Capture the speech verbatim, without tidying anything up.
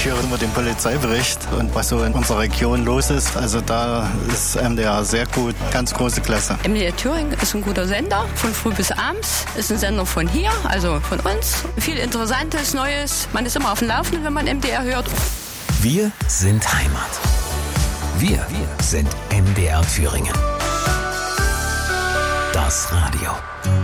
Ich höre immer den Polizeibericht und was so in unserer Region los ist. Also da ist M D R sehr gut, ganz große Klasse. M D R Thüringen ist ein guter Sender, von früh bis abends. Ist ein Sender von hier, also von uns. Viel Interessantes, Neues. Man ist immer auf dem Laufenden, wenn man M D R hört. Wir sind Heimat. Wir, wir sind M D R Thüringen. Das Radio.